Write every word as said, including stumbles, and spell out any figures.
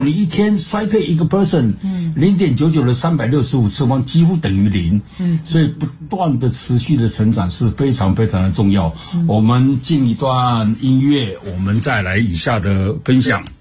你一天衰退一个 percent， 嗯，零点九九的三百六十五次方几乎等于零，嗯，所以不断的持续的成长是非常非常的重要。嗯、我们进一段音乐，我们再来以下的分享。